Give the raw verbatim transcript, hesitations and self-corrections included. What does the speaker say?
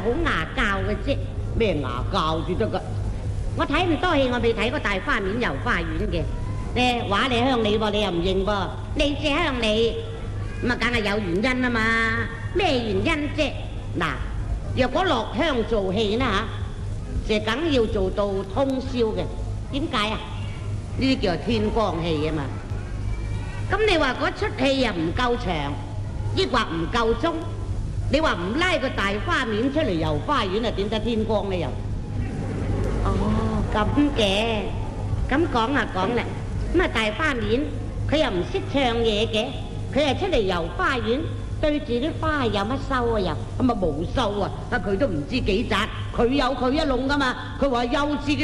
好牙教嘅啫。 咩牙教至得㗎？ 我睇唔多戲，我未睇過大花面遊花園嘅。誒話你鄉里喎，你又唔認噃？你借鄉里咁啊，梗係有原因啊嘛。咩原因啫？嗱，若果落鄉做戲呢嚇，就梗要做到通宵嘅。點解啊？呢啲叫做天光戲啊嘛。咁你話嗰出戲又唔夠長，抑或唔夠鐘？你話唔拉個大花面出嚟遊花園啊，點得天光呢又？哦，咁嘅，咁講啊講啦，咁啊大花面佢又唔識唱嘢嘅，佢係出嚟遊花園，對住啲花有乜收啊又？咁啊冇收啊，啊佢都唔知幾雜，佢有佢一籠噶嘛，佢話幼稚嘅